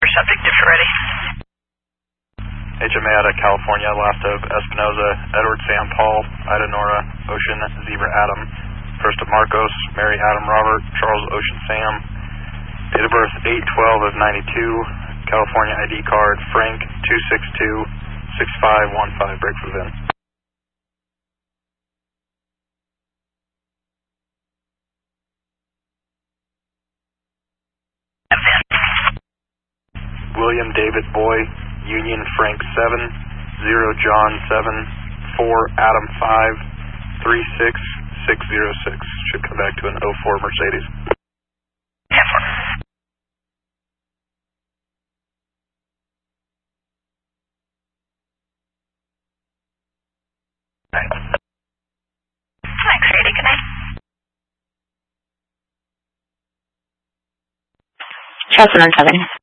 subject if you're ready. HMA out of California, last of Espinoza, Edward Sam Paul, Ida Nora, Ocean Zebra Adam, first of Marcos, Mary Adam Robert, Charles Ocean Sam, date of birth 8/12 of 92, California ID card Frank 262-6515, break for VIN. William David Boy, Union Frank 7, 0 John 7, 4 Adam 5, 36606. Should come back to an 04 Mercedes. Thanks, ready, good night. Charles 117.